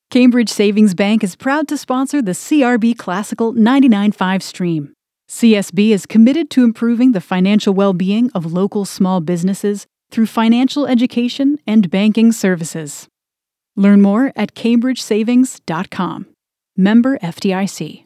Cambridge Savings Bank is proud to sponsor the CRB Classical 99.5 stream. CSB is committed to improving the financial well-being of local small businesses through financial education and banking services. Learn more at cambridgesavings.com. Member FDIC.